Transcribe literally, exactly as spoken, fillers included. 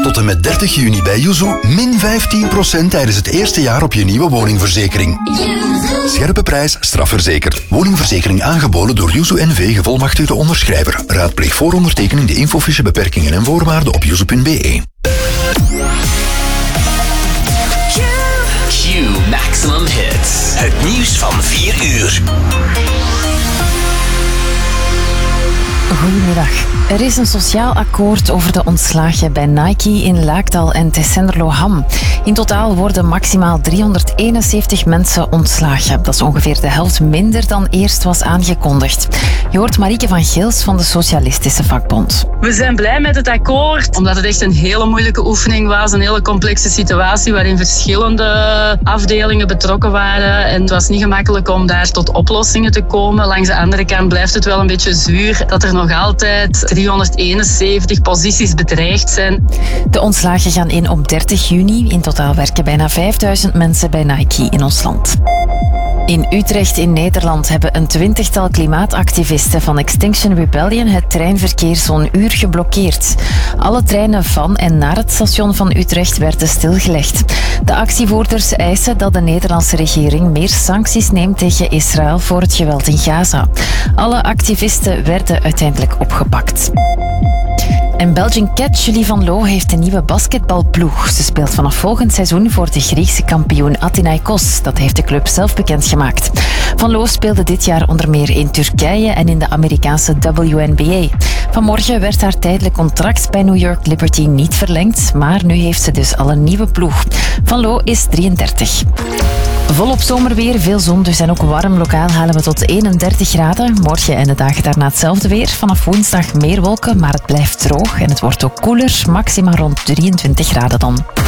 Tot en met dertig juni bij Yuzu min vijftien procent tijdens het eerste jaar op je nieuwe woningverzekering. Scherpe prijs, strafverzekerd. Woningverzekering aangeboden door Yuzu N V, gevolmachtigde onderschrijver. Raadpleeg voor ondertekening de infofiche, beperkingen en voorwaarden op yuzu punt be. Q Maximum Hits. Het nieuws van vier uur. Goedemiddag. Er is een sociaal akkoord over de ontslagen bij Nike in Laakdal en Tessenderlo-Ham. In totaal worden maximaal driehonderdeenenzeventig mensen ontslagen. Dat is ongeveer de helft minder dan eerst was aangekondigd. Je hoort Marieke van Geels van de Socialistische Vakbond. We zijn blij met het akkoord, omdat het echt een hele moeilijke oefening was. Een hele complexe situatie waarin verschillende afdelingen betrokken waren. En het was niet gemakkelijk om daar tot oplossingen te komen. Langs de andere kant blijft het wel een beetje zuur dat er nog altijd driehonderdeenenzeventig posities bedreigd zijn. De ontslagen gaan in op dertig juni. In totaal werken bijna vijfduizend mensen bij Nike in ons land. In Utrecht in Nederland hebben een twintigtal klimaatactivisten van Extinction Rebellion het treinverkeer zo'n uur geblokkeerd. Alle treinen van en naar het station van Utrecht werden stilgelegd. De actievoerders eisen dat de Nederlandse regering meer sancties neemt tegen Israël voor het geweld in Gaza. Alle activisten werden uiteindelijk opgepakt. En Belgian Cat Julie van Loo heeft een nieuwe basketbalploeg. Ze speelt vanaf volgend seizoen voor de Griekse kampioen Athinaikos. Dat heeft de club zelf bekendgemaakt. Van Loo speelde dit jaar onder meer in Turkije en in de Amerikaanse W N B A. Vanmorgen werd haar tijdelijk contract bij New York Liberty niet verlengd, maar nu heeft ze dus al een nieuwe ploeg. Van Loo is drieëndertig. Volop zomerweer, veel zon, dus en ook warm. Lokaal halen we tot eenendertig graden. Morgen en de dagen daarna hetzelfde weer. Vanaf woensdag meer wolken, maar het blijft droog en het wordt ook koeler. Maxima rond drieëntwintig graden dan.